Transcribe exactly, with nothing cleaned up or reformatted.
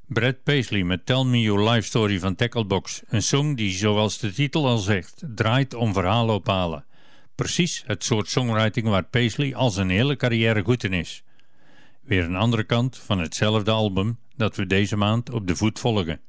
Brad Paisley met Tell Me Your Life Story van Tacklebox. Een song die, zoals de titel al zegt, draait om verhalen ophalen. Precies het soort songwriting waar Paisley al zijn hele carrière goed in is. Weer een andere kant van hetzelfde album dat we deze maand op de voet volgen.